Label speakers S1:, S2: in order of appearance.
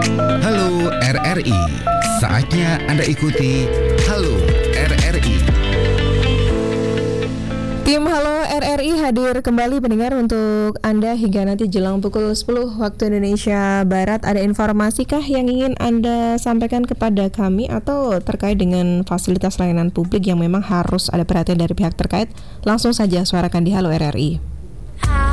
S1: Halo RRI, saatnya Anda ikuti Halo RRI.
S2: Tim Halo RRI hadir kembali pendengar untuk Anda hingga nanti jelang pukul 10 waktu Indonesia Barat. Ada informasikah yang ingin Anda sampaikan kepada kami atau terkait dengan fasilitas layanan publik yang memang harus ada perhatian dari pihak terkait? Langsung saja suarakan di Halo RRI.